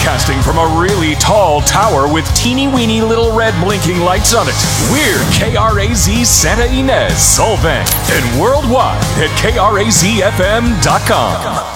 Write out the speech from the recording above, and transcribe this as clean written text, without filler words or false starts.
Broadcasting from a really tall tower with teeny weeny little red blinking lights on it. We're KRAZ Santa Ynez, Solvang, and worldwide at KRAZFM.com.